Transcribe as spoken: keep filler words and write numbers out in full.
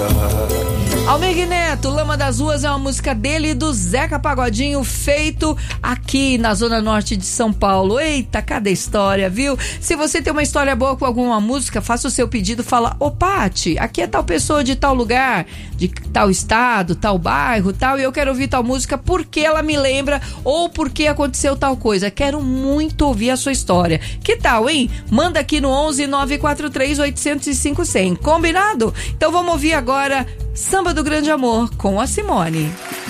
Almir Neto, Lama das Ruas é uma música dele e do Zeca Pagodinho, feito aqui na Zona Norte de São Paulo. Eita, cada história, viu? Se você tem uma história boa com alguma música, faça o seu pedido, fala: ô Pati, aqui é tal pessoa de tal lugar, de tal estado, tal bairro, tal, e eu quero ouvir tal música porque ela me lembra ou porque aconteceu tal coisa. Quero muito ouvir a sua história. Que tal, hein? Manda aqui no onze nove quatro três oito zero cinco zero zero. Combinado? Então vamos ouvir agora Samba do Grande Amor com a Simone.